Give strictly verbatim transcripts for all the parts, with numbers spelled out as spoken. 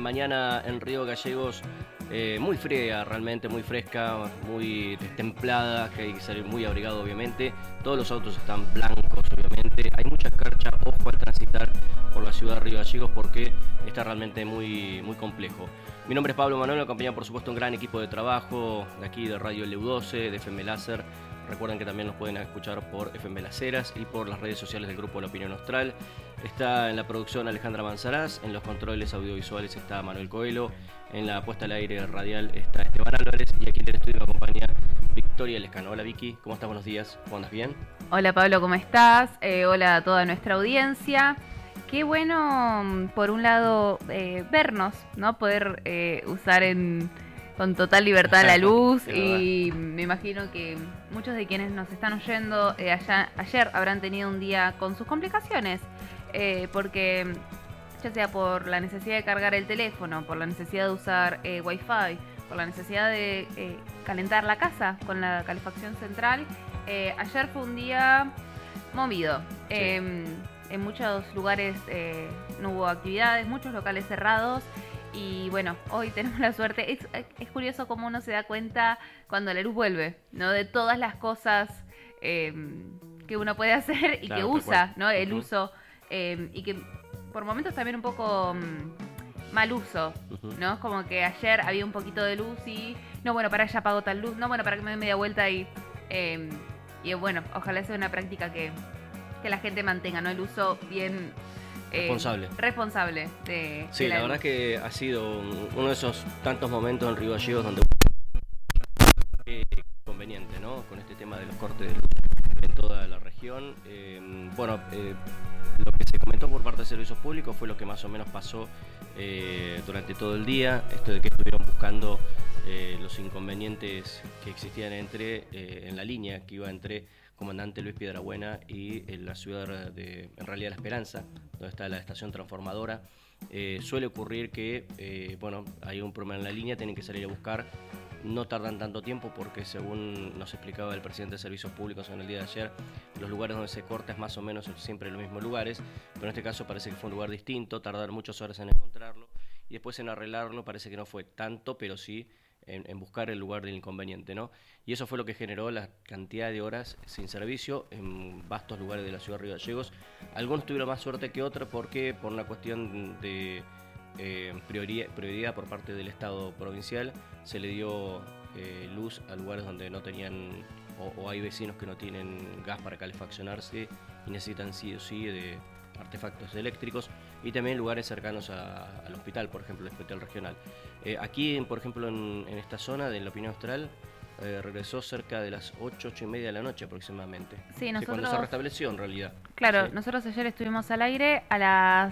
mañana en Río Gallegos eh, muy fría, realmente muy fresca, muy templada, que hay que salir muy abrigado obviamente. Todos los autos están blancos obviamente, hay mucha escarcha, ojo al transitar por la ciudad de Río Gallegos porque está realmente muy, muy complejo. Mi nombre es Pablo Manuel, me acompaña por supuesto un gran equipo de trabajo de aquí de Radio L U doce, de F M Láser. Recuerden que también nos pueden escuchar por F M Las Heras y por las redes sociales del Grupo La Opinión Austral. Está en la producción Alejandra Manzarás, en los controles audiovisuales está Manuel Coelho, en la puesta al aire radial está Esteban Álvarez y aquí en el estudio me acompaña Victoria Lescano. Hola Vicky, ¿cómo estás? Buenos días, ¿cómo andas? ¿Bien? Hola Pablo, ¿cómo estás? Eh, hola a toda nuestra audiencia. Qué bueno, por un lado, eh, vernos, ¿no? Poder eh, usar en... con total libertad la luz y me imagino que muchos de quienes nos están oyendo eh, allá, ayer habrán tenido un día con sus complicaciones, eh, porque ya sea por la necesidad de cargar el teléfono, por la necesidad de usar eh, Wi-Fi, por la necesidad de eh, calentar la casa con la calefacción central, eh, ayer fue un día movido. Sí. Eh, en muchos lugares eh, no hubo actividades, muchos locales cerrados. Y bueno, hoy tenemos la suerte. Es, es curioso cómo uno se da cuenta cuando la luz vuelve, ¿no? De todas las cosas eh, que uno puede hacer y claro, que usa, ¿no? El uh-huh. uso. Eh, y que por momentos también un poco um, mal uso, uh-huh. ¿no? Como que ayer había un poquito de luz y... No, bueno, para ya apago tal luz. No, bueno, para que me dé media vuelta y... Eh, y bueno, ojalá sea una práctica que, que la gente mantenga, ¿no? El uso bien... Responsable. Eh, responsable de, sí, de la, la verdad que ha sido uno de esos tantos momentos en Río Gallegos donde eh, conveniente, ¿no? Con este tema de los cortes de luz en toda la región. Eh, bueno, eh, lo que se comentó por parte de servicios públicos fue lo que más o menos pasó eh, durante todo el día. Esto de que estuvieron buscando eh, los inconvenientes que existían entre eh, en la línea que iba entre Comandante Luis Piedrabuena y en la ciudad de, en realidad La Esperanza, donde está la estación transformadora. Eh, suele ocurrir que, eh, bueno, hay un problema en la línea, tienen que salir a buscar, no tardan tanto tiempo porque según nos explicaba el presidente de Servicios Públicos en el día de ayer, los lugares donde se corta es más o menos siempre los mismos lugares, pero en este caso parece que fue un lugar distinto, tardaron muchas horas en encontrarlo y después en arreglarlo parece que no fue tanto, pero sí En, en buscar el lugar del inconveniente, ¿no? Y eso fue lo que generó la cantidad de horas sin servicio en vastos lugares de la ciudad de Río Gallegos. Algunos tuvieron más suerte que otros porque por una cuestión de eh, prioridad, prioridad por parte del Estado provincial se le dio eh, luz a lugares donde no tenían o, o hay vecinos que no tienen gas para calefaccionarse y necesitan sí o sí de artefactos eléctricos y también lugares cercanos a, al hospital, por ejemplo, el hospital regional. Eh, aquí, por ejemplo, en, en esta zona de La Opinión Austral, eh, regresó cerca de las ocho, ocho y media de la noche aproximadamente. Sí, nosotros... Sí, cuando se restableció en realidad. Claro, sí. Nosotros ayer estuvimos al aire a las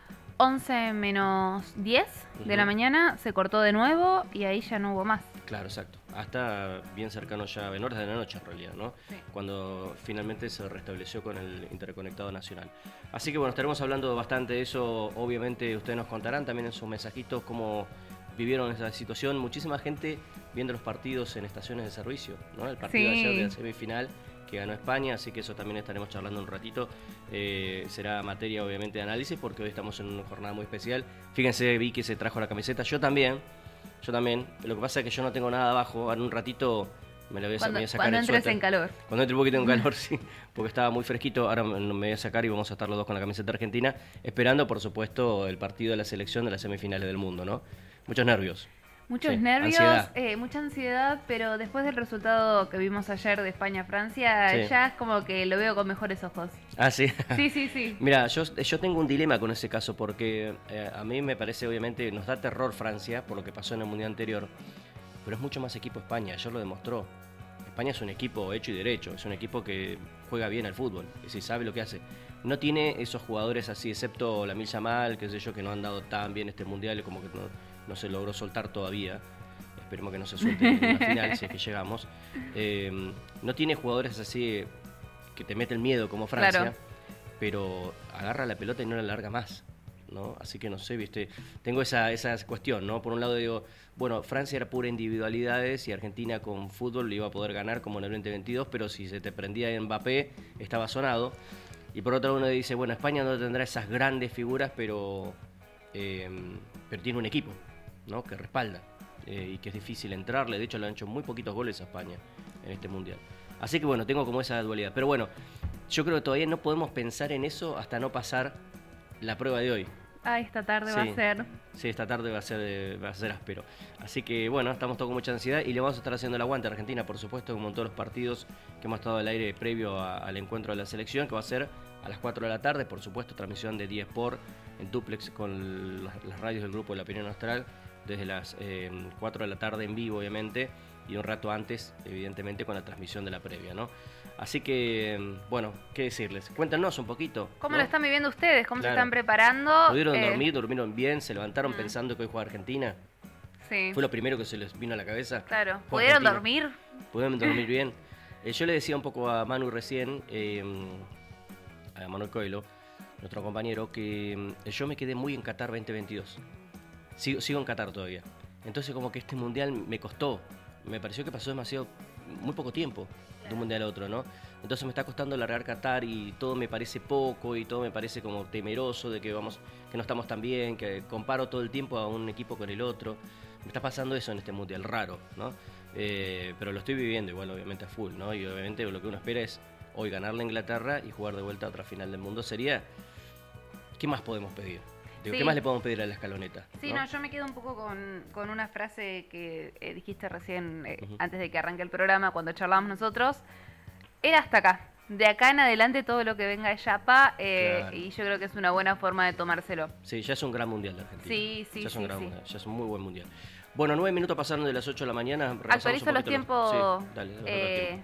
once menos diez uh-huh. de la mañana, se cortó de nuevo y ahí ya no hubo más. Claro, exacto. Hasta bien cercano ya, en horas de la noche en realidad, ¿no? Sí. Cuando finalmente se restableció con el interconectado nacional. Así que bueno, estaremos hablando bastante de eso. Obviamente ustedes nos contarán también en sus mensajitos cómo vivieron esa situación. Muchísima gente viendo los partidos en estaciones de servicio, ¿no? El partido sí. de ayer de la semifinal que ganó España, así que eso también estaremos charlando un ratito. Eh, será materia obviamente de análisis porque hoy estamos en una jornada muy especial. Fíjense, vi que se trajo la camiseta, yo también. Yo también, lo que pasa es que yo no tengo nada abajo, en un ratito me la voy a, cuando, me voy a sacar cuando el entres suéter. en calor. Cuando entre un poquito en calor, sí, porque estaba muy fresquito, ahora me voy a sacar y vamos a estar los dos con la camiseta argentina, esperando por supuesto el partido de la selección de las semifinales del mundo, ¿no? Muchos nervios. Muchos sí, nervios, ansiedad. Eh, mucha ansiedad, pero después del resultado que vimos ayer de España-Francia, sí. ya es como que lo veo con mejores ojos. Ah, ¿sí? Sí, sí, sí. Mira, yo, yo tengo un dilema con ese caso porque eh, a mí me parece, obviamente, nos da terror Francia por lo que pasó en el Mundial anterior, pero es mucho más equipo España, ayer lo demostró. España es un equipo hecho y derecho, es un equipo que juega bien al fútbol, es decir, sabe lo que hace. No tiene esos jugadores así, excepto Lamine Yamal, qué sé yo, que no han dado tan bien este Mundial, como que no, no se logró soltar todavía. Esperemos que no se suelte en la final, si es que llegamos. Eh, no tiene jugadores así que te meten miedo como Francia, claro. pero agarra la pelota y no la larga más, ¿no? Así que no sé, viste, tengo esa, esa cuestión, ¿no? Por un lado digo, bueno, Francia era pura individualidades y Argentina con fútbol le iba a poder ganar como en el veinte veintidós, pero si se te prendía en Mbappé, estaba sonado. Y por otro lado uno dice, bueno, España no tendrá esas grandes figuras, pero eh, pero tiene un equipo, ¿no? Que respalda eh, y que es difícil entrarle. De hecho, le han hecho muy poquitos goles a España en este Mundial. Así que bueno, tengo como esa dualidad. Pero bueno, yo creo que todavía no podemos pensar en eso hasta no pasar la prueba de hoy. Ah, esta tarde sí, va a ser. Sí, esta tarde va a ser va a ser áspero. Así que bueno, estamos todos con mucha ansiedad y le vamos a estar haciendo el aguante a Argentina, por supuesto, como en todos los partidos que hemos estado al aire previo a, al encuentro de la selección, que va a ser a las cuatro de la tarde, por supuesto, transmisión de D Sport en duplex con las, las radios del grupo de La Opinión Austral, desde las eh, cuatro de la tarde en vivo, obviamente, y un rato antes, evidentemente, con la transmisión de la previa, ¿no? Así que, bueno, ¿qué decirles? Cuéntanos un poquito. ¿Cómo ¿no? lo están viviendo ustedes? ¿Cómo claro. se están preparando? ¿Pudieron eh... dormir? ¿Durmieron bien? ¿Se levantaron mm. pensando que hoy juega Argentina? Sí. ¿Fue lo primero que se les vino a la cabeza? Claro. ¿Pudieron Argentina. dormir? ¿Pudieron dormir bien? Eh, yo le decía un poco a Manu recién, eh, a Manuel Coelho, nuestro compañero, que eh, yo me quedé muy en Qatar veinte veintidós. Sigo, sigo en Qatar todavía. Entonces como que este mundial me costó. Me pareció que pasó demasiado, muy poco tiempo de un mundial a otro, ¿no? Entonces me está costando largar Qatar y todo me parece poco y todo me parece como temeroso de que vamos, que no estamos tan bien, que comparo todo el tiempo a un equipo con el otro. Me está pasando eso en este mundial, raro, ¿no? Eh, pero lo estoy viviendo igual, obviamente, a full, ¿no? Y obviamente lo que uno espera es hoy ganarle a Inglaterra y jugar de vuelta a otra final del mundo. Sería, ¿qué más podemos pedir? Digo, sí. ¿Qué más le podemos pedir a la escaloneta? Sí, ¿no? no, yo me quedo un poco con, con una frase que eh, dijiste recién, eh, Uh-huh. antes de que arranque el programa, cuando charlábamos nosotros. Era hasta acá. De acá en adelante todo lo que venga es Yapa, eh, Claro. y yo creo que es una buena forma de tomárselo. Sí, ya es un gran mundial de Argentina. Sí, sí, ya es sí, un gran sí. mundial, ya es un muy buen mundial. Bueno, nueve minutos pasaron de las ocho de la mañana. repasamos Actualizo un los poquito tiempos. Sí, dale, dale, eh, los tiempos.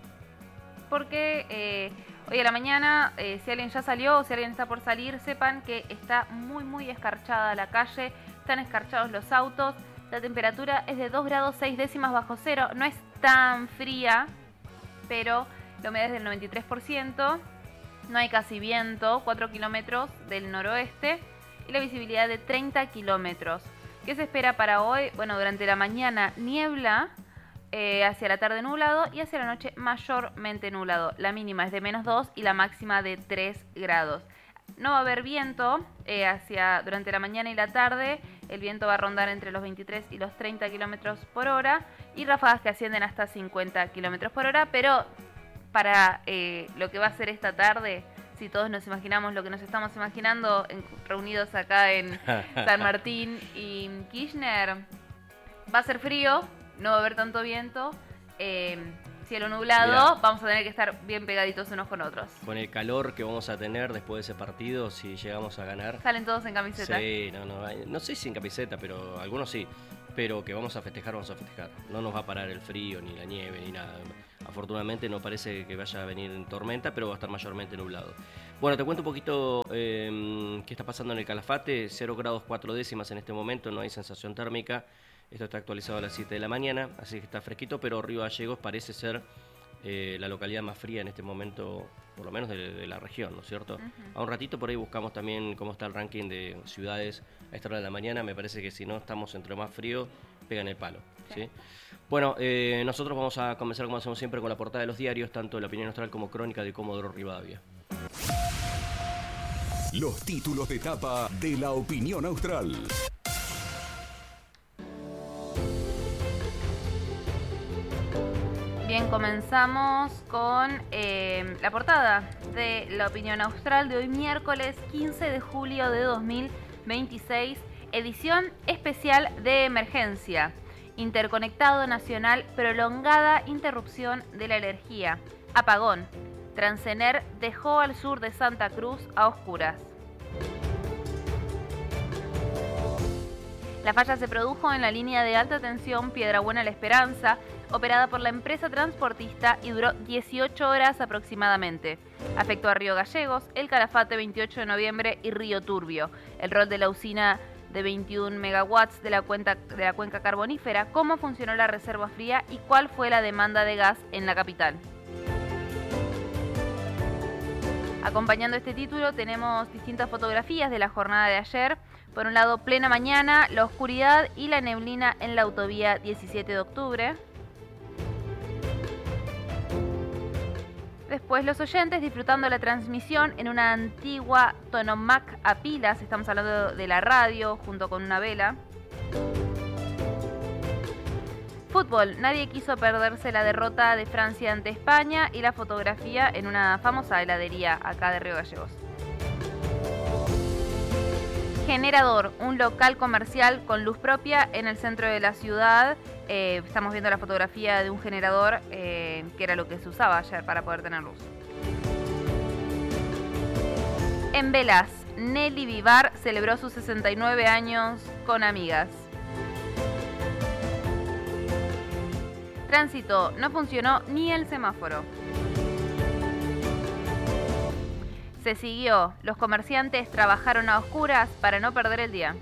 Porque eh, hoy a la mañana, eh, si alguien ya salió o si alguien está por salir, sepan que está muy, muy escarchada la calle. Están escarchados los autos. La temperatura es de dos grados seis décimas bajo cero. No es tan fría, pero la humedad es del noventa y tres por ciento. No hay casi viento, cuatro kilómetros del noroeste. Y la visibilidad de treinta kilómetros. ¿Qué se espera para hoy? Bueno, durante la mañana niebla, eh, hacia la tarde nublado y hacia la noche mayormente nublado. La mínima es de menos dos y la máxima de tres grados. No va a haber viento eh, hacia durante la mañana y la tarde. El viento va a rondar entre los veintitrés y los treinta kilómetros por hora y ráfagas que ascienden hasta cincuenta kilómetros por hora. Pero para eh, lo que va a ser esta tarde, si todos nos imaginamos lo que nos estamos imaginando en, reunidos acá en San Martín y Kirchner, va a ser frío, no va a haber tanto viento, eh, cielo nublado. Mirá, vamos a tener que estar bien pegaditos unos con otros. Con el calor que vamos a tener después de ese partido, si llegamos a ganar. ¿Salen todos en camiseta? Sí, no, no, no sé si en camiseta, pero algunos sí. Pero que vamos a festejar, vamos a festejar. No nos va a parar el frío, ni la nieve, ni nada. Afortunadamente no parece que vaya a venir en tormenta, pero va a estar mayormente nublado. Bueno, te cuento un poquito eh, qué está pasando en el Calafate. cero grados cuatro décimas en este momento, no hay sensación térmica. Esto está actualizado a las siete de la mañana, así que está fresquito, pero Río Gallegos parece ser eh, la localidad más fría en este momento, por lo menos de, de la región, ¿no es cierto? Uh-huh. A un ratito por ahí buscamos también cómo está el ranking de ciudades a esta hora de la mañana. Me parece que si no estamos entre más frío, pegan el palo, ¿sí? ¿sí? Bueno, eh, nosotros vamos a comenzar como hacemos siempre con la portada de los diarios, tanto La Opinión Austral como Crónica de Comodoro Rivadavia. Los títulos de tapa de La Opinión Austral. Bien, comenzamos con eh, la portada de La Opinión Austral de hoy miércoles quince de julio de dos mil veintiséis, edición especial de emergencia. Interconectado nacional, prolongada interrupción de la energía. Apagón. Transener dejó al sur de Santa Cruz a oscuras. La falla se produjo en la línea de alta tensión Piedrabuena-La Esperanza, operada por la empresa transportista y duró dieciocho horas aproximadamente. Afectó a Río Gallegos, El Calafate veintiocho de noviembre y Río Turbio. El rol de la usina de veintiún megawatts de la, cuenta, de la cuenca carbonífera, cómo funcionó la reserva fría y cuál fue la demanda de gas en la capital. Acompañando este título tenemos distintas fotografías de la jornada de ayer. Por un lado, plena mañana, la oscuridad y la neblina en la autovía diecisiete de octubre. Después los oyentes disfrutando la transmisión en una antigua tonomac a pilas, estamos hablando de la radio, junto con una vela. Fútbol, nadie quiso perderse la derrota de Francia ante España y la fotografía en una famosa heladería acá de Río Gallegos. Generador, un local comercial con luz propia en el centro de la ciudad. Eh, estamos viendo la fotografía de un generador, eh, que era lo que se usaba ayer para poder tener luz. En Velas, Nelly Vivar celebró sus sesenta y nueve años con amigas. Tránsito, no funcionó ni el semáforo. Se siguió, los comerciantes trabajaron a oscuras para no perder el día.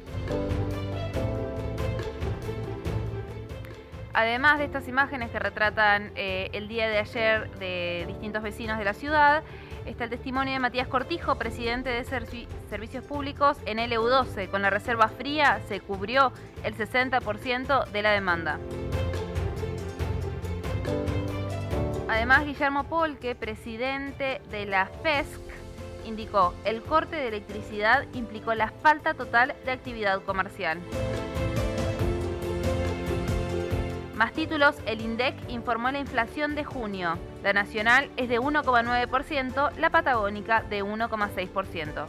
Además de estas imágenes que retratan eh, el día de ayer de distintos vecinos de la ciudad, está el testimonio de Matías Cortijo, presidente de Servi- Servicios Públicos en el E U doce. Con la reserva fría se cubrió el sesenta por ciento de la demanda. Además, Guillermo Polque, presidente de la F E S C, indicó: el corte de electricidad implicó la falta total de actividad comercial. Más títulos, el INDEC informó la inflación de junio. La nacional es de uno coma nueve por ciento, la patagónica de uno coma seis por ciento.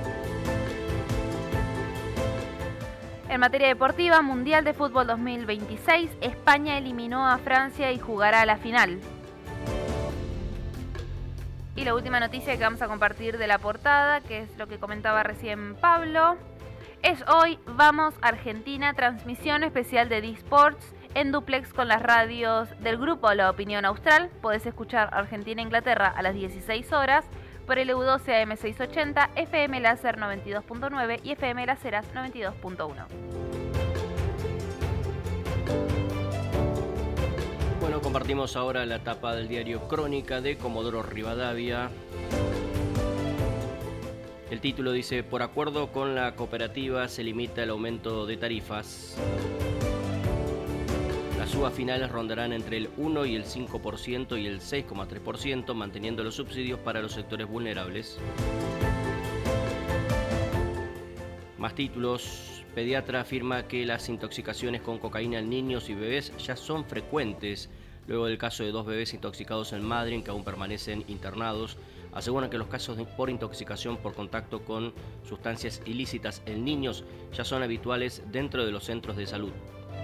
En materia deportiva, Mundial de Fútbol dos mil veintiséis, España eliminó a Francia y jugará la final. Y la última noticia que vamos a compartir de la portada, que es lo que comentaba recién Pablo, es hoy Vamos Argentina, transmisión especial de D-Sports en duplex con las radios del grupo La Opinión Austral. Podés escuchar Argentina-Inglaterra a las dieciséis horas por el E U doce A M seiscientos ochenta, F M Láser noventa y dos punto nueve y F M Las Heras noventa y dos punto uno. Bueno, compartimos ahora la tapa del diario Crónica de Comodoro Rivadavia. El título dice: por acuerdo con la cooperativa se limita el aumento de tarifas. Las subas finales rondarán entre el uno y el cinco por ciento y el seis coma tres por ciento, manteniendo los subsidios para los sectores vulnerables. Más títulos. Pediatra afirma que las intoxicaciones con cocaína en niños y bebés ya son frecuentes. Luego del caso de dos bebés intoxicados en Madryn que aún permanecen internados, aseguran que los casos de, por intoxicación por contacto con sustancias ilícitas en niños ya son habituales dentro de los centros de salud.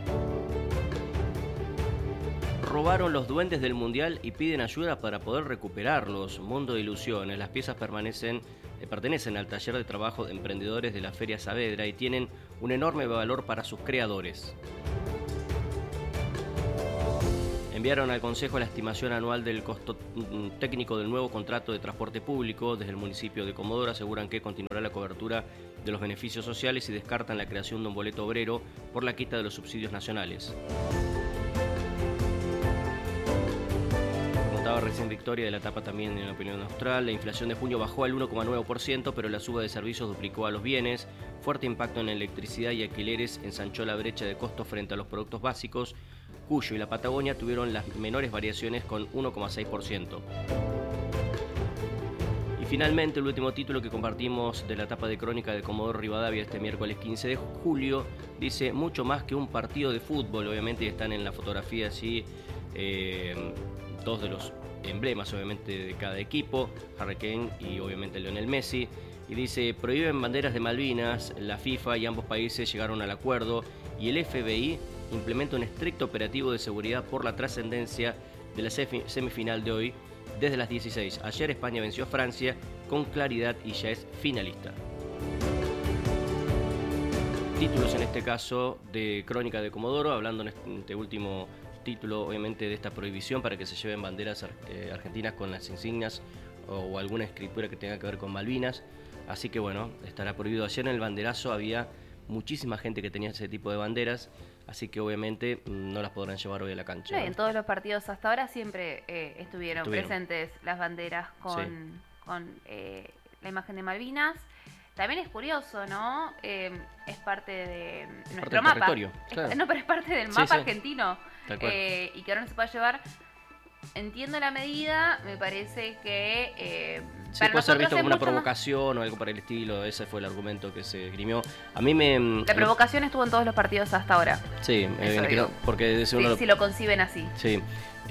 Robaron los duendes del Mundial y piden ayuda para poder recuperarlos. Mundo de ilusiones. Las piezas permanecen, eh, pertenecen al taller de trabajo de emprendedores de la Feria Saavedra y tienen un enorme valor para sus creadores. Enviaron al Consejo la estimación anual del costo técnico del nuevo contrato de transporte público. Desde el municipio de Comodoro aseguran que continuará la cobertura de los beneficios sociales y descartan la creación de un boleto obrero por la quita de los subsidios nacionales. Recién Victoria de la etapa también en la Opinión Austral. La inflación de junio bajó al uno coma nueve por ciento, pero la suba de servicios duplicó a los bienes. Fuerte impacto en electricidad y alquileres ensanchó la brecha de costos frente a los productos básicos. Cuyo y la Patagonia tuvieron las menores variaciones con uno coma seis por ciento. Y finalmente el último título que compartimos de la etapa de Crónica de Comodoro Rivadavia este miércoles quince de julio dice: mucho más que un partido de fútbol. Obviamente están en la fotografía así eh, dos de los emblemas obviamente de cada equipo, Harry Kane y obviamente Lionel Messi, y dice: prohíben banderas de Malvinas. La FIFA y ambos países llegaron al acuerdo y el F B I implementa un estricto operativo de seguridad por la trascendencia de la semifinal de hoy desde las dieciséis. Ayer España venció a Francia con claridad y ya es finalista. Títulos en este caso de Crónica de Comodoro, hablando en este último título obviamente de esta prohibición para que se lleven banderas eh, argentinas con las insignias o, o alguna escritura que tenga que ver con Malvinas. Así que bueno, estará prohibido. Ayer en el banderazo había muchísima gente que tenía ese tipo de banderas, así que obviamente no las podrán llevar hoy a la cancha. No, en todos los partidos hasta ahora siempre eh, estuvieron, estuvieron presentes las banderas con, sí. con eh, la imagen de Malvinas. También es curioso, ¿no? Eh, es parte de nuestro parte mapa. Claro. Es, no, pero es parte del mapa sí, sí. argentino. Tal cual. Eh, y que ahora no se puede llevar. entiendo la medida, me parece que... Eh, Sí, para puede ser nosotros visto es como una mucho más- provocación o algo por el estilo, ese fue el argumento que se esgrimió. A mí me... La provocación estuvo en todos los partidos hasta ahora. Sí, eh, Eso creo- digo. porque es uno Sí, lo- si lo conciben así. Sí,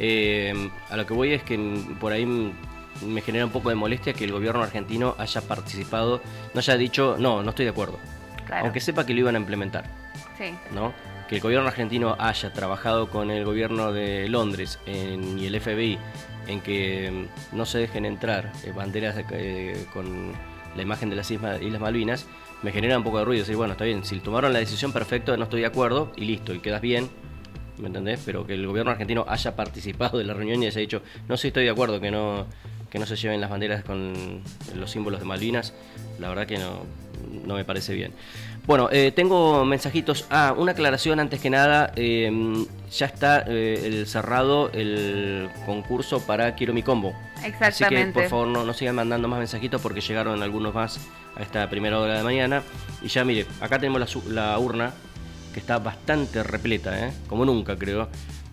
eh, a lo que voy es que mm, por ahí mm, me genera un poco de molestia que el gobierno argentino haya participado, no haya dicho, no, no estoy de acuerdo, Claro. aunque sepa que lo iban a implementar, Sí. ¿no? Que el gobierno argentino haya trabajado con el gobierno de Londres en- y el F B I en que mm, no se dejen entrar eh, banderas de- eh, con la imagen de las Isla- Islas Malvinas, me genera un poco de ruido. Decir, bueno, está bien, si tomaron la decisión, perfecto, no estoy de acuerdo y listo, y quedas bien, ¿me entendés? Pero que el gobierno argentino haya participado de la reunión y haya dicho, no sé, estoy de acuerdo que no, que no se lleven las banderas con los símbolos de Malvinas, la verdad que no, no me parece bien. Bueno, eh, tengo mensajitos. Ah, una aclaración antes que nada. eh, ya está eh, el cerrado el concurso para Quiero mi combo. Exactamente. Así que por favor no, no sigan mandando más mensajitos porque llegaron algunos más a esta primera hora de la mañana. Y ya mire, acá tenemos la, su- la urna que está bastante repleta, ¿eh? Como nunca creo,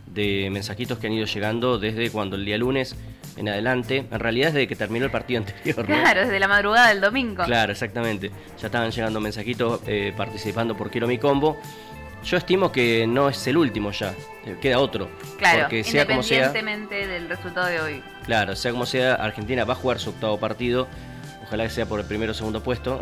de mensajitos que han ido llegando desde cuando el día lunes en adelante. En realidad desde que terminó el partido anterior, ¿no? Claro, desde la madrugada del domingo. Claro, exactamente. Ya estaban llegando mensajitos eh, participando por Quiero mi combo. Yo estimo que no es el último ya, eh, queda otro. Claro, Porque sea como sea, independientemente del resultado de hoy. claro, sea como sea, Argentina va a jugar su octavo partido. Ojalá que sea por el primero o segundo puesto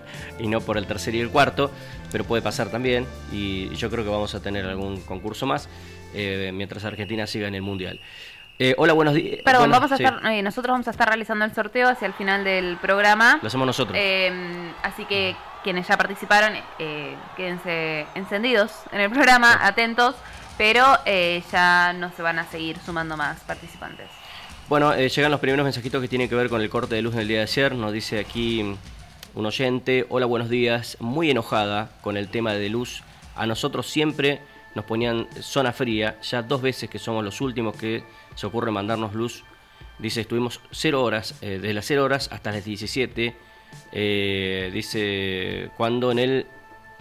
y no por el tercer y el cuarto, pero puede pasar también. Y yo creo que vamos a tener algún concurso más eh, mientras Argentina siga en el Mundial. Eh, hola, buenos días. Perdón, Bueno, vamos a sí, estar, eh, nosotros vamos a estar realizando el sorteo hacia el final del programa. lo hacemos nosotros. Eh, así que quienes ya participaron, eh, quédense encendidos en el programa, Sí. atentos, pero eh, ya no se van a seguir sumando más participantes. Bueno, eh, llegan los primeros mensajitos que tienen que ver con el corte de luz del día de ayer. Nos dice aquí un oyente: hola, buenos días, muy enojada con el tema de luz. A nosotros siempre nos ponían zona fría, ya dos veces que somos los últimos que se ocurre mandarnos luz. Dice, estuvimos cero horas, eh, desde las cero horas hasta las diecisiete. Eh, dice, cuando en el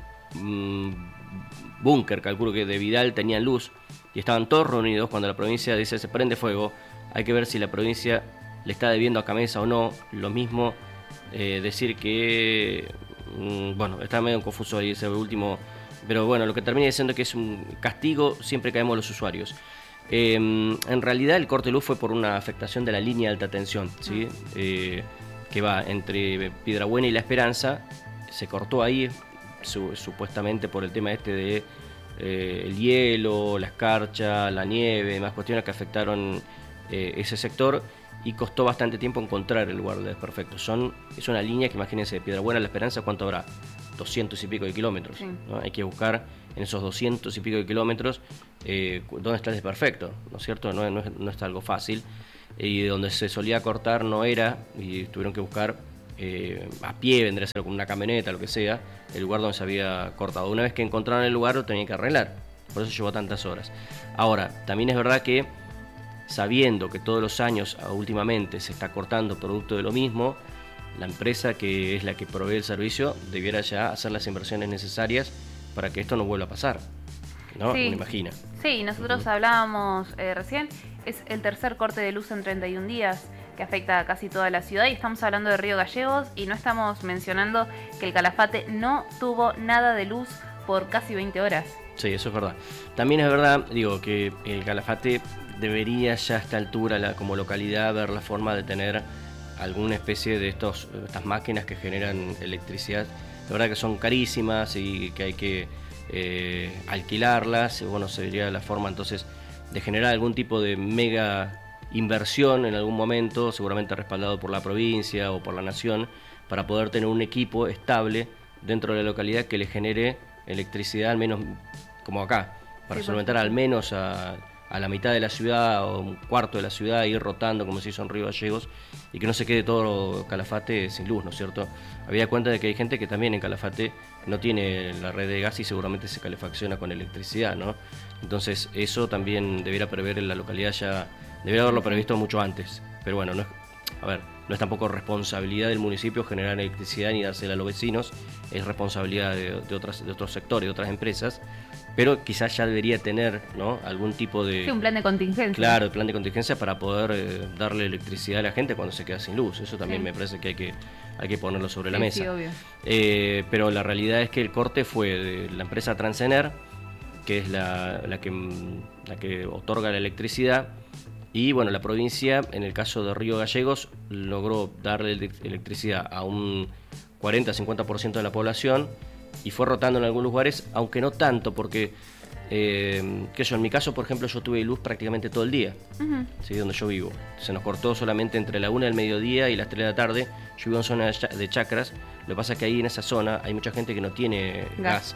mmm, búnker, calculo que de Vidal, tenían luz y estaban todos reunidos, cuando la provincia dice se prende fuego, hay que ver si la provincia le está debiendo a Camesa o no. Lo mismo eh, decir que, mmm, bueno, está medio confuso ahí ese último, pero bueno, lo que termina diciendo que es un castigo, siempre caemos los usuarios. Eh, en realidad el corte de luz fue por una afectación de la línea de alta tensión, ¿sí? Eh, que va entre Piedrabuena y La Esperanza. Se cortó ahí, su, supuestamente por el tema este de eh, el hielo, la escarcha, la nieve, más cuestiones que afectaron eh, ese sector, y costó bastante tiempo encontrar el lugar de desperfecto. Son, es una línea que, imagínense, de Piedrabuena a La Esperanza, ¿cuánto habrá? doscientos y pico de kilómetros, Sí. ¿no? Hay que buscar en esos doscientos y pico de kilómetros eh, dónde está el desperfecto, ¿no es cierto? No, no, es, no está algo fácil, y de donde se solía cortar no era, y tuvieron que buscar eh, a pie, vendría a ser con una camioneta, lo que sea, el lugar donde se había cortado. Una vez que encontraron el lugar lo tenían que arreglar, por eso llevó tantas horas. Ahora, también es verdad que, sabiendo que todos los años últimamente se está cortando producto de lo mismo, la empresa que es la que provee el servicio debiera ya hacer las inversiones necesarias para que esto no vuelva a pasar, ¿no? Sí. Uno imagina. Sí, nosotros Ujú. hablábamos eh, recién, es el tercer corte de luz en treinta y un días que afecta a casi toda la ciudad, y estamos hablando de Río Gallegos y no estamos mencionando que el Calafate no tuvo nada de luz por casi veinte horas. Sí, eso es verdad. También es verdad, digo, que el Calafate debería ya a esta altura, la, como localidad, ver la forma de tener alguna especie de estos, estas máquinas que generan electricidad. La verdad que son carísimas y que hay que eh, alquilarlas. Y bueno, sería la forma entonces de generar algún tipo de mega inversión en algún momento, seguramente respaldado por la provincia o por la nación, para poder tener un equipo estable dentro de la localidad que le genere electricidad, al menos como acá, para Sí, solventar al menos a, a la mitad de la ciudad o un cuarto de la ciudad, ir rotando como se hizo en Río Gallegos, y que no se quede todo Calafate sin luz, ¿no es cierto? Había cuenta de que hay gente que también en Calafate no tiene la red de gas y seguramente se calefacciona con electricidad, ¿no? Entonces eso también debiera prever en la localidad, ya debería haberlo previsto mucho antes, pero bueno, no es, a ver, no es tampoco responsabilidad del municipio generar electricidad ni dársela a los vecinos, es responsabilidad de, de, otras, de otros sectores, de otras empresas, pero quizás ya debería tener, ¿no?, algún tipo de... Sí, un plan de contingencia. Claro, el plan de contingencia para poder eh, darle electricidad a la gente cuando se queda sin luz. Eso también sí. me parece que hay que hay que ponerlo sobre sí, la mesa. Sí, obvio. Eh, pero la realidad es que el corte fue de la empresa Transener, que es la, la, que, la que otorga la electricidad, y bueno, la provincia, en el caso de Río Gallegos, logró darle electricidad a un cuarenta a cincuenta por ciento de la población, y fue rotando en algunos lugares, aunque no tanto, porque eh, que yo, en mi caso, por ejemplo, yo tuve luz prácticamente todo el día, uh-huh. ¿sí?, donde yo vivo. Se nos cortó solamente entre la una del mediodía y las tres de la tarde. Yo vivo en zona de Chacras. Lo que pasa es que ahí en esa zona hay mucha gente que no tiene gas, gas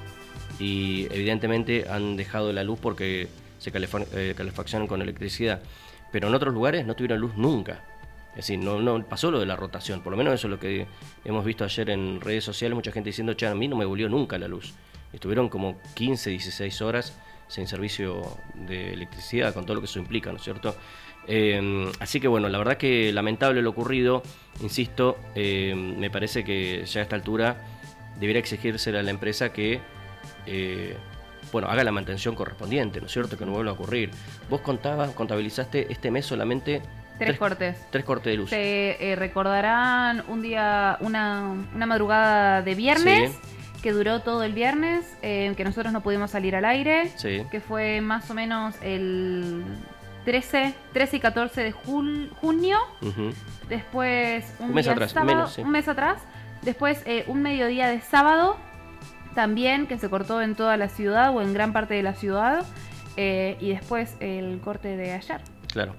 y evidentemente han dejado la luz porque se calefa- eh, calefaccionan con electricidad. Pero en otros lugares no tuvieron luz nunca. Es decir, no, no pasó lo de la rotación. Por lo menos eso es lo que hemos visto ayer en redes sociales. Mucha gente diciendo, che, a mí no me volvió nunca la luz. Estuvieron como quince, dieciséis horas sin servicio de electricidad, con todo lo que eso implica, ¿no es cierto? Eh, así que bueno, la verdad que lamentable lo ocurrido. Insisto, eh, me parece que ya a esta altura debería exigirse a la empresa que eh, bueno, haga la mantención correspondiente, ¿no es cierto? Que no vuelva a ocurrir. Vos contabas, contabilizaste este mes solamente... Tres, tres cortes. Tres cortes de luz. Se eh, recordarán un día, una, una madrugada de viernes, sí. que duró todo el viernes, eh, que nosotros no pudimos salir al aire, sí. que fue más o menos el trece, trece y catorce de jul, junio. Uh-huh. Después un, un mes día atrás, sábado, menos, sí. un mes atrás. Después eh, un mediodía de sábado, también, que se cortó en toda la ciudad o en gran parte de la ciudad. Eh, y después el corte de ayer. Claro.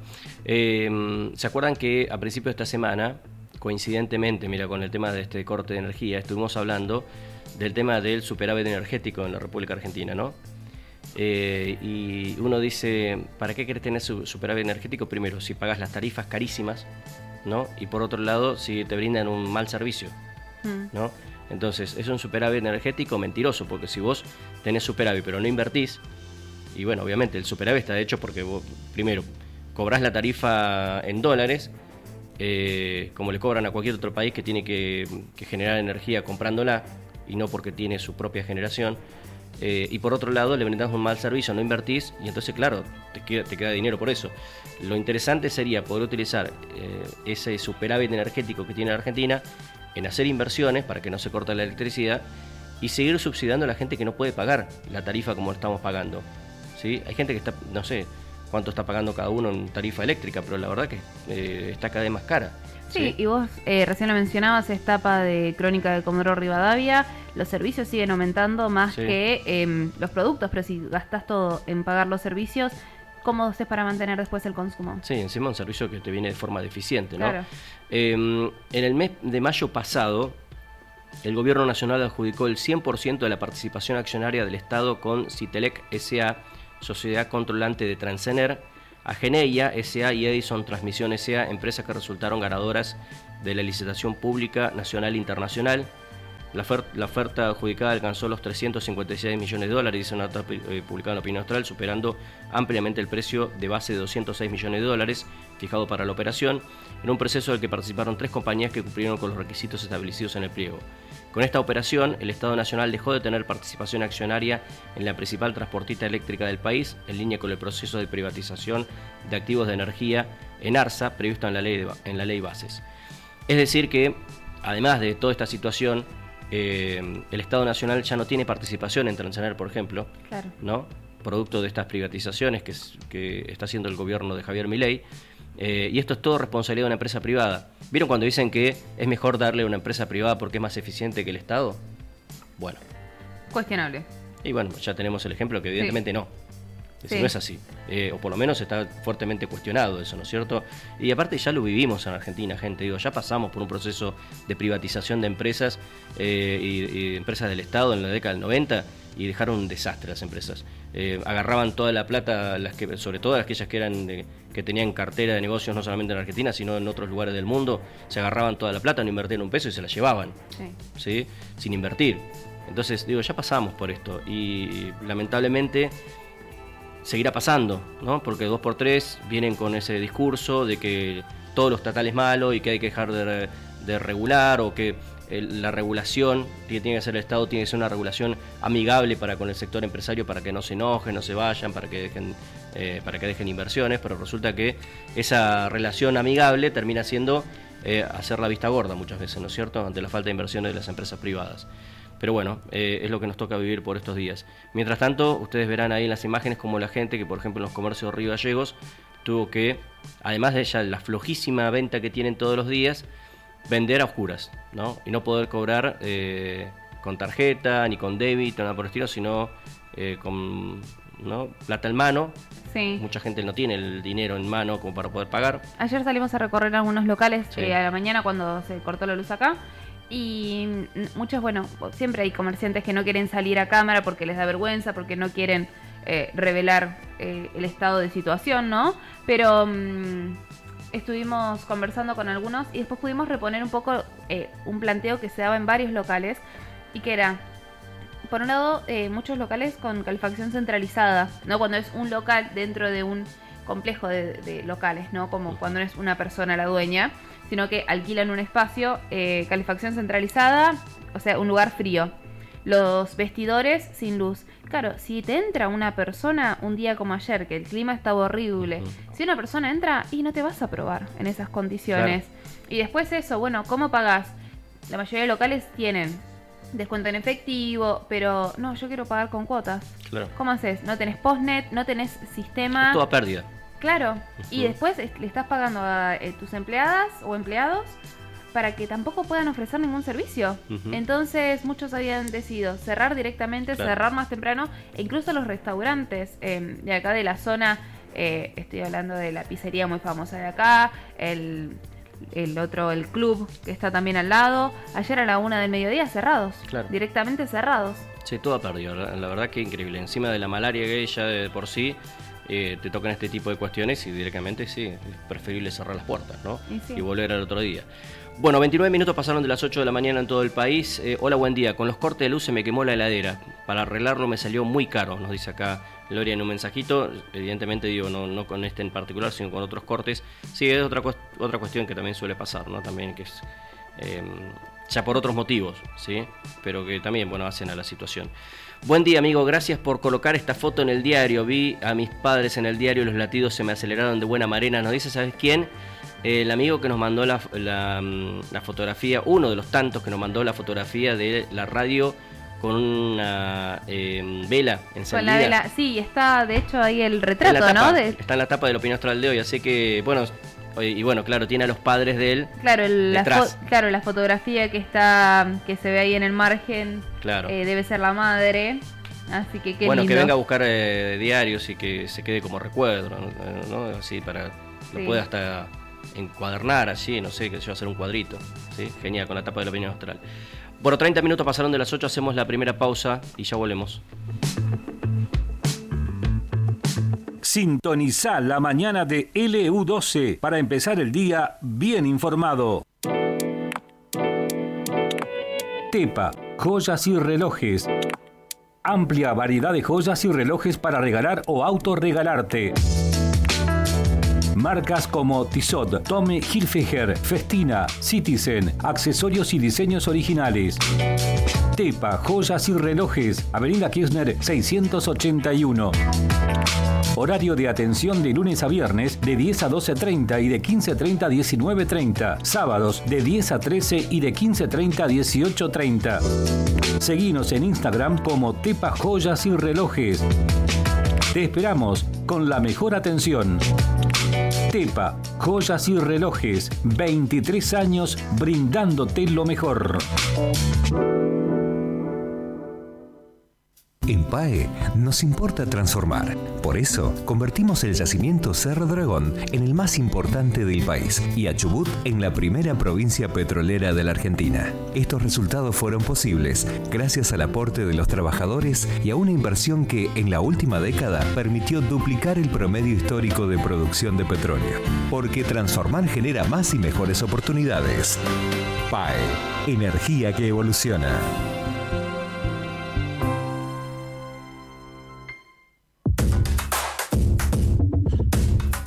Eh, ¿Se acuerdan que a principios de esta semana, coincidentemente, mira, con el tema de este corte de energía, estuvimos hablando del tema del superávit energético en la República Argentina, ¿no? Eh, y uno dice, ¿para qué querés tener su superávit energético? Primero, si pagas las tarifas carísimas, ¿no? Y por otro lado, si te brindan un mal servicio, mm. ¿no? Entonces, es un superávit energético mentiroso, porque si vos tenés superávit pero no invertís, y bueno, obviamente el superávit está hecho porque vos, primero, cobrás la tarifa en dólares, eh, como le cobran a cualquier otro país que tiene que, que generar energía comprándola, y no porque tiene su propia generación, eh, y por otro lado le brindás un mal servicio, no invertís, y entonces claro, te queda, te queda dinero por eso. Lo interesante sería poder utilizar eh, ese superávit energético que tiene la Argentina en hacer inversiones para que no se corte la electricidad y seguir subsidiando a la gente que no puede pagar la tarifa como estamos pagando, ¿sí? Hay gente que está, no sé cuánto está pagando cada uno en tarifa eléctrica, pero la verdad que eh, está cada vez más cara. Sí, sí. Y vos eh, recién lo mencionabas, es tapa de Crónica de Comodoro Rivadavia, los servicios siguen aumentando más sí. que eh, los productos, pero si gastás todo en pagar los servicios, ¿cómo haces para mantener después el consumo? Sí, encima un servicio que te viene de forma deficiente, ¿no? Claro. Eh, en el mes de mayo pasado, el Gobierno Nacional adjudicó el cien por ciento de la participación accionaria del Estado con Citelec S A, sociedad controlante de Transener, a Geneia S A y Edison Transmisión S A, empresas que resultaron ganadoras de la licitación pública nacional e internacional. La, ofer- la oferta adjudicada alcanzó los trescientos cincuenta y seis millones de dólares, dice una nota eh, publicada en Opinión Austral, superando ampliamente el precio de base de doscientos seis millones de dólares fijado para la operación, en un proceso del que participaron tres compañías que cumplieron con los requisitos establecidos en el pliego. Con esta operación, el Estado Nacional dejó de tener participación accionaria en la principal transportista eléctrica del país, en línea con el proceso de privatización de activos de energía en ARSA, previsto en la ley, de, en la ley Bases. Es decir que, además de toda esta situación, eh, el Estado Nacional ya no tiene participación en Transener, por ejemplo, claro. ¿no? Producto de estas privatizaciones que, que está haciendo el gobierno de Javier Milei. Eh, y esto es todo responsabilidad de una empresa privada. ¿Vieron cuando dicen que es mejor darle a una empresa privada porque es más eficiente que el Estado? Bueno. Cuestionable. Y bueno, ya tenemos el ejemplo que evidentemente sí. no. Es decir, sí. no es así. Eh, o por lo menos está fuertemente cuestionado eso, ¿no es cierto? Y aparte ya lo vivimos en Argentina, gente. Digo, ya pasamos por un proceso de privatización de empresas eh, y, y empresas del Estado en la década del noventa y dejaron un desastre las empresas. Eh, agarraban toda la plata, las que, sobre todo aquellas que eran de, que tenían cartera de negocios no solamente en Argentina, sino en otros lugares del mundo, se agarraban toda la plata, no invertían un peso y se la llevaban, sí. ¿sí? Sin invertir. Entonces, digo, ya pasamos por esto y lamentablemente seguirá pasando, ¿no? Porque dos por tres vienen con ese discurso de que todo lo estatal es malo y que hay que dejar de, de regular, o que el, la regulación que tiene que hacer el Estado tiene que ser una regulación amigable para con el sector empresario, para que no se enojen, no se vayan, para que dejen, eh, para que dejen inversiones, pero resulta que esa relación amigable termina siendo eh, hacer la vista gorda muchas veces, ¿no es cierto?, ante la falta de inversiones de las empresas privadas. Pero bueno, eh, es lo que nos toca vivir por estos días. Mientras tanto, ustedes verán ahí en las imágenes como la gente que, por ejemplo, en los comercios Río Gallegos, tuvo que, además de ella, la flojísima venta que tienen todos los días, vender a oscuras, ¿no? Y no poder cobrar eh, con tarjeta, ni con débito, nada por el estilo, sino eh, con, ¿no?, plata en mano. Sí. Mucha gente no tiene el dinero en mano como para poder pagar. Ayer salimos a recorrer algunos locales Sí. eh, a la mañana cuando se cortó la luz acá. Y muchos, bueno, siempre hay comerciantes que no quieren salir a cámara porque les da vergüenza, porque no quieren eh, revelar eh, el estado de situación, ¿no? Pero mmm, estuvimos conversando con algunos y después pudimos reponer un poco eh, un planteo que se daba en varios locales y que era, por un lado, eh, muchos locales con calefacción centralizada, ¿no? Cuando es un local dentro de un complejo de, de locales, ¿no? Como cuando no es una persona la dueña, sino que alquilan un espacio, eh, calefacción centralizada, o sea, un lugar frío. Los vestidores sin luz. Claro, si te entra una persona un día como ayer, que el clima estaba horrible, uh-huh. si una persona entra y no te vas a probar en esas condiciones. Claro. Y después eso, bueno, ¿cómo pagás? La mayoría de locales tienen descuento en efectivo, pero no, yo quiero pagar con cuotas. Claro. ¿Cómo haces? No tenés postnet, no tenés sistema. Es toda pérdida. Claro, uh-huh. y después le estás pagando a eh, tus empleadas o empleados para que tampoco puedan ofrecer ningún servicio. Uh-huh. Entonces muchos habían decidido cerrar directamente, claro. cerrar más temprano, e incluso los restaurantes eh, de acá de la zona, eh, estoy hablando de la pizzería muy famosa de acá, el, el otro, el club que está también al lado, ayer a la una del mediodía cerrados, claro. directamente cerrados. Sí, todo perdido, la, la verdad que increíble. Encima de la malaria que ella de por sí, Eh, te tocan este tipo de cuestiones y directamente sí, es preferible cerrar las puertas, ¿no? Y, sí. y volver al otro día. Bueno, veintinueve minutos pasaron de las ocho de la mañana en todo el país. Eh, hola, buen día. Con los cortes de luz se me quemó la heladera. Para arreglarlo me salió muy caro, nos dice acá Gloria en un mensajito. Evidentemente digo, no, no con este en particular, sino con otros cortes. Sí, es otra, otra cuestión que también suele pasar, ¿no? También que es eh, ya por otros motivos, ¿sí? Pero que también, bueno, hacen a la situación. Buen día, amigo, gracias por colocar esta foto en el diario. Vi a mis padres en el diario, los latidos se me aceleraron de buena marena. Nos dice, ¿sabes quién? El amigo que nos mandó la, la, la fotografía, uno de los tantos que nos mandó la fotografía de la radio con una eh, vela encendida. Con la vela, sí, está de hecho ahí el retrato, tapa, ¿no? De... Está en la tapa de la Opinión Austral de hoy, así que, bueno... Y bueno, claro, tiene a los padres de él claro, el, detrás. La fo- claro, la fotografía que está que se ve ahí en el margen, claro. eh, debe ser la madre. Así que qué bueno, lindo. Que venga a buscar eh, diarios y que se quede como recuerdo, ¿no? ¿no? Así para sí. lo pueda hasta encuadernar allí, no sé, que yo hacer un cuadrito. ¿Sí? Genial, con la tapa de la Opinión Austral. Bueno, treinta minutos pasaron de las ocho, hacemos la primera pausa y ya volvemos. Sintoniza la mañana de L U doce para empezar el día bien informado. Tepa, joyas y relojes. Amplia variedad de joyas y relojes para regalar o autorregalarte. Marcas como Tissot, Tommy Hilfiger, Festina, Citizen, accesorios y diseños originales. Tepa, joyas y relojes, Avenida Kirchner seiscientos ochenta y uno. Horario de atención de lunes a viernes de diez a doce treinta y de quince treinta a diecinueve treinta. Sábados de diez a trece y de quince treinta a dieciocho treinta. Seguinos en Instagram como Tepa Joyas y Relojes. Te esperamos con la mejor atención. Tepa, joyas y relojes, veintitrés años brindándote lo mejor. En P A E nos importa transformar. Por eso, convertimos el yacimiento Cerro Dragón en el más importante del país y a Chubut en la primera provincia petrolera de la Argentina. Estos resultados fueron posibles gracias al aporte de los trabajadores y a una inversión que, en la última década, permitió duplicar el promedio histórico de producción de petróleo. Porque transformar genera más y mejores oportunidades. P A E, energía que evoluciona.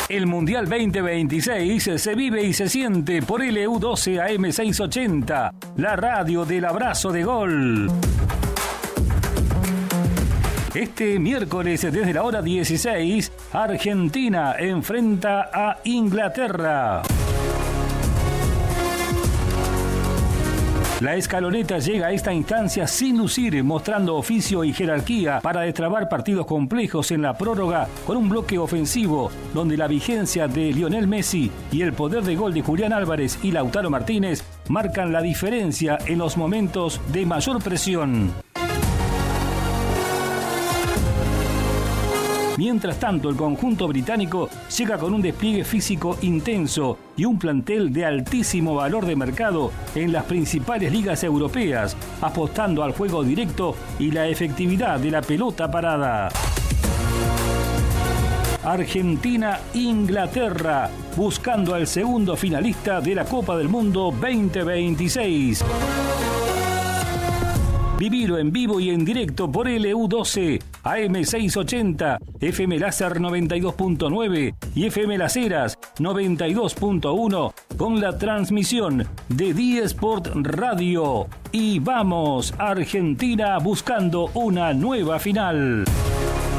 El Mundial veinte veintiséis se vive y se siente por L U doce A M seiscientos ochenta, la radio del abrazo de gol. Este miércoles desde la hora dieciséis, Argentina enfrenta a Inglaterra. La escaloneta llega a esta instancia sin lucir, mostrando oficio y jerarquía para destrabar partidos complejos en la prórroga con un bloque ofensivo donde la vigencia de Lionel Messi y el poder de gol de Julián Álvarez y Lautaro Martínez marcan la diferencia en los momentos de mayor presión. Mientras tanto, el conjunto británico llega con un despliegue físico intenso y un plantel de altísimo valor de mercado en las principales ligas europeas, apostando al juego directo y la efectividad de la pelota parada. Argentina-Inglaterra, buscando al segundo finalista de la Copa del Mundo veinte veintiséis. Vivilo en vivo y en directo por L U doce, A M seiscientos ochenta, F M Láser noventa y dos punto nueve y F M Las Heras noventa y dos punto uno con la transmisión de D-Sport Radio. Y vamos, Argentina buscando una nueva final.